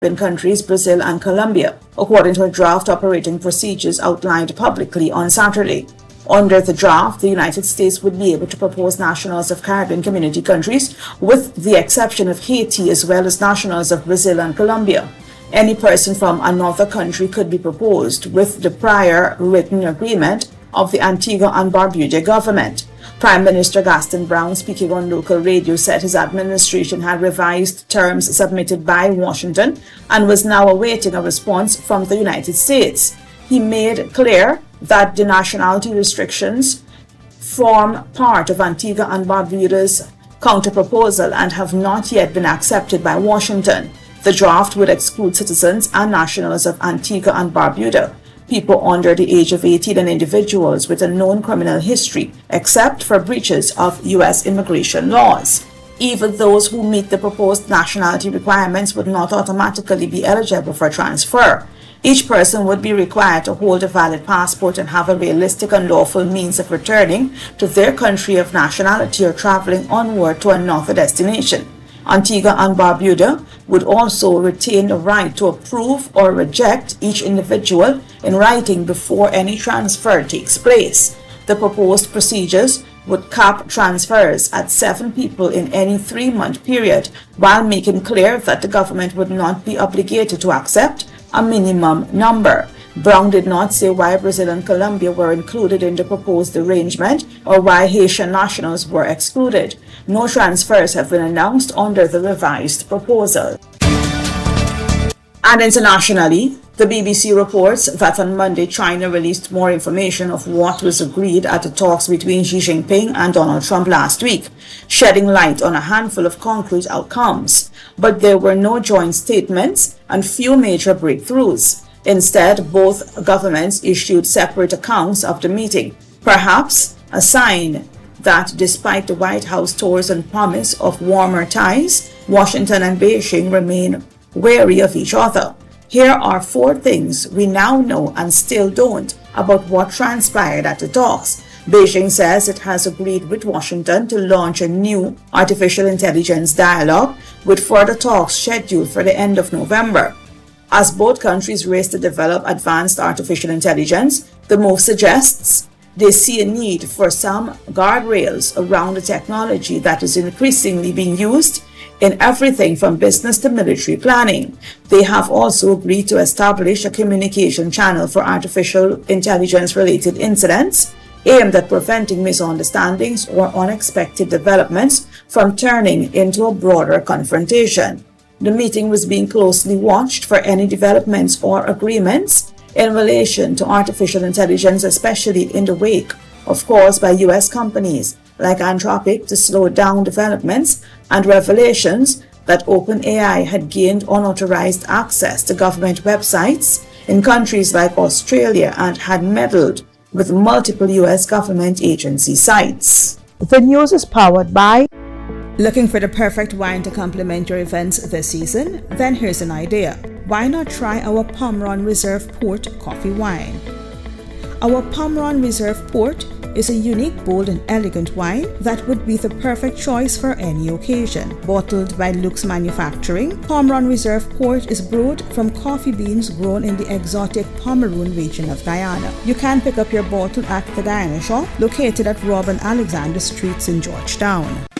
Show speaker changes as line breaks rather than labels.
in countries Brazil and Colombia, according to a draft operating procedures outlined publicly on Saturday. Under the draft, the United States would be able to propose nationals of Caribbean community countries, with the exception of Haiti, as well as nationals of Brazil and Colombia. Any person from another country could be proposed with the prior written agreement of the Antigua and Barbuda government. Prime Minister Gaston Brown, speaking on local radio, said his administration had revised terms submitted by Washington and was now awaiting a response from the United States. He made clear that the nationality restrictions form part of Antigua and Barbuda's counterproposal and have not yet been accepted by Washington. The draft would exclude citizens and nationals of Antigua and Barbuda, people under the age of 18 and individuals with a known criminal history, except for breaches of U.S. immigration laws. Even those who meet the proposed nationality requirements would not automatically be eligible for transfer. Each person would be required to hold a valid passport and have a realistic and lawful means of returning to their country of nationality or traveling onward to another destination. Antigua and Barbuda would also retain the right to approve or reject each individual in writing before any transfer takes place. The proposed procedures would cap transfers at 7 people in any 3-month period, while making clear that the government would not be obligated to accept a minimum number. Brown did not say why Brazil and Colombia were included in the proposed arrangement or why Haitian nationals were excluded. No transfers have been announced under the revised proposal. And internationally, the BBC reports that on Monday, China released more information of what was agreed at the talks between Xi Jinping and Donald Trump last week, shedding light on a handful of concrete outcomes. But there were no joint statements and few major breakthroughs. Instead, both governments issued separate accounts of the meeting, perhaps a sign that despite the White House tours and promise of warmer ties, Washington and Beijing remain wary of each other. Here are 4 things we now know and still don't about what transpired at the talks. Beijing says it has agreed with Washington to launch a new artificial intelligence dialogue, with further talks scheduled for the end of November. As both countries race to develop advanced artificial intelligence, the move suggests they see a need for some guardrails around the technology that is increasingly being used in everything from business to military planning. They have also agreed to establish a communication channel for artificial intelligence-related incidents, aimed at preventing misunderstandings or unexpected developments from turning into a broader confrontation. The meeting was being closely watched for any developments or agreements in relation to artificial intelligence, especially in the wake of calls by U.S. companies like Anthropic to slow down developments and revelations that OpenAI had gained unauthorized access to government websites in countries like Australia and had meddled with multiple U.S. government agency sites. The news is powered by... Looking for the perfect wine to complement your events this season? Then here's an idea. Why not try our Pomeron Reserve Port coffee wine? Our Pomeron Reserve Port is a unique, bold and elegant wine that would be the perfect choice for any occasion. Bottled by Luke's Manufacturing, Pomeron Reserve Port is brewed from coffee beans grown in the exotic Pomeroon region of Guyana. You can pick up your bottle at the Guyana Shop, located at Robert Alexander Streets in Georgetown.